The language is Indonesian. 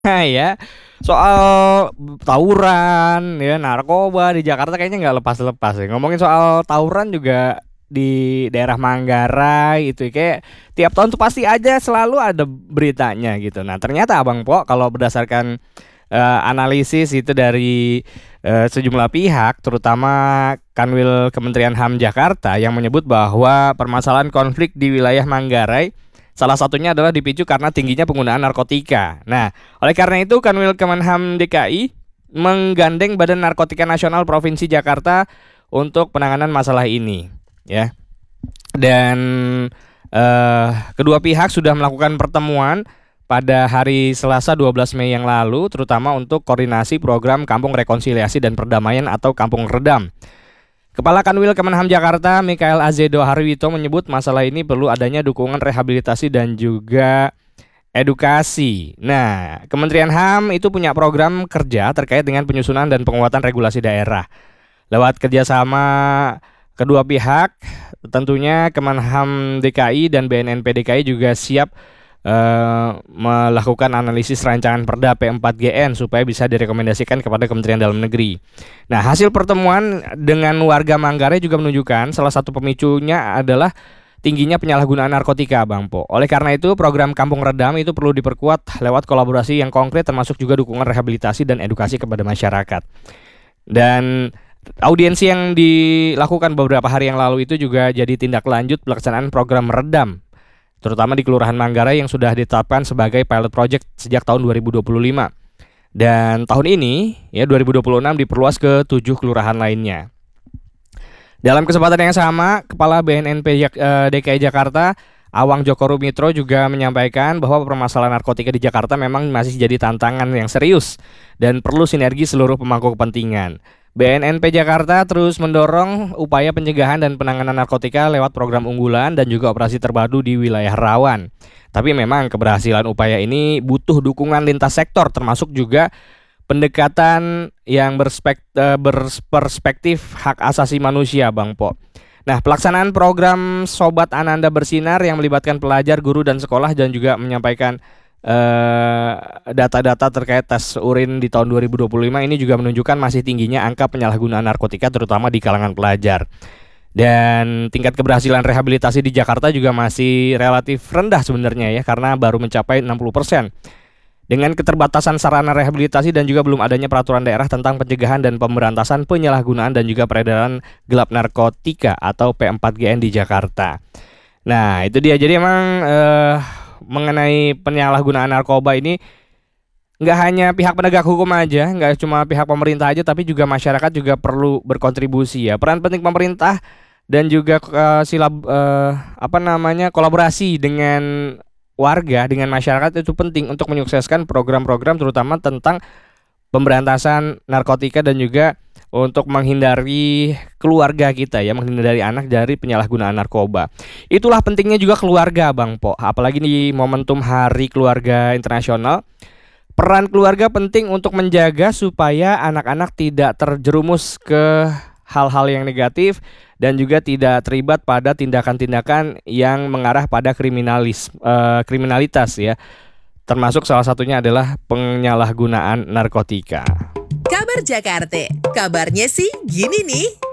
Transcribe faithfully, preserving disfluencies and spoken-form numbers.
Nah ya, soal tawuran, ya narkoba di Jakarta kayaknya nggak lepas-lepas ya. Ngomongin soal tawuran juga di daerah Manggarai itu kayak tiap tahun tuh pasti aja selalu ada beritanya gitu. Nah ternyata Abang Po kalau berdasarkan eh, analisis itu dari eh, sejumlah pihak, terutama Kanwil Kementerian H A M Jakarta yang menyebut bahwa permasalahan konflik di wilayah Manggarai salah satunya adalah dipicu karena tingginya penggunaan narkotika. Nah, oleh karena itu Kanwil Kemenham D K I menggandeng Badan Narkotika Nasional Provinsi Jakarta untuk penanganan masalah ini, ya. Dan eh, kedua pihak sudah melakukan pertemuan pada hari Selasa dua belas Mei yang lalu, terutama untuk koordinasi program Kampung Rekonsiliasi dan Perdamaian atau Kampung Redam. Kepala Kanwil Kemenham Jakarta, Mikael Azedo Harwito menyebut masalah ini perlu adanya dukungan rehabilitasi dan juga edukasi. Nah, Kementerian H A M itu punya program kerja terkait dengan penyusunan dan penguatan regulasi daerah. Lewat kerjasama kedua pihak, tentunya Kemenham D K I dan B N N P D K I juga siap eh, melakukan analisis rancangan Perda P empat G N supaya bisa direkomendasikan kepada Kementerian Dalam Negeri. Nah, hasil pertemuan dengan warga Manggarai juga menunjukkan salah satu pemicunya adalah tingginya penyalahgunaan narkotika, Bang Po. Oleh karena itu, program Kampung Redam itu perlu diperkuat lewat kolaborasi yang konkret termasuk juga dukungan rehabilitasi dan edukasi kepada masyarakat. Dan audiensi yang dilakukan beberapa hari yang lalu itu juga jadi tindak lanjut pelaksanaan program Redam, terutama di Kelurahan Manggarai yang sudah ditetapkan sebagai pilot project sejak tahun dua ribu dua puluh lima. Dan tahun ini, ya dua ribu dua puluh enam diperluas ke tujuh kelurahan lainnya. Dalam kesempatan yang sama, Kepala B N N P D K I Jakarta, Awang Joko Rumitro juga menyampaikan bahwa permasalahan narkotika di Jakarta memang masih jadi tantangan yang serius dan perlu sinergi seluruh pemangku kepentingan. B N N P Jakarta terus mendorong upaya pencegahan dan penanganan narkotika lewat program unggulan dan juga operasi terpadu di wilayah rawan. Tapi memang keberhasilan upaya ini butuh dukungan lintas sektor termasuk juga pendekatan yang berspek, eh, berperspektif hak asasi manusia, Bang Po. Nah, pelaksanaan program Sobat Ananda Bersinar yang melibatkan pelajar, guru, dan sekolah dan juga menyampaikan eh, data-data terkait tes urin di tahun dua ribu dua puluh lima ini juga menunjukkan masih tingginya angka penyalahgunaan narkotika terutama di kalangan pelajar. Dan tingkat keberhasilan rehabilitasi di Jakarta juga masih relatif rendah sebenarnya ya karena baru mencapai enam puluh persen. Dengan keterbatasan sarana rehabilitasi dan juga belum adanya peraturan daerah tentang pencegahan dan pemberantasan penyalahgunaan dan juga peredaran gelap narkotika atau P empat G N di Jakarta. Nah, itu dia. Jadi emang eh, mengenai penyalahgunaan narkoba ini nggak hanya pihak penegak hukum aja, nggak cuma pihak pemerintah aja, tapi juga masyarakat juga perlu berkontribusi ya. Peran penting pemerintah dan juga eh, silab eh, apa namanya kolaborasi dengan warga dengan masyarakat itu penting untuk menyukseskan program-program terutama tentang pemberantasan narkotika dan juga untuk menghindari keluarga kita ya, menghindari anak dari penyalahgunaan narkoba. Itulah pentingnya juga keluarga, Bang Po. Apalagi di momentum Hari Keluarga Internasional. Peran keluarga penting untuk menjaga supaya anak-anak tidak terjerumus ke hal-hal yang negatif dan juga tidak terlibat pada tindakan-tindakan yang mengarah pada kriminalis, eh, kriminalitas ya. Termasuk salah satunya adalah penyalahgunaan narkotika. Kabar Jakarta, kabarnya sih gini nih.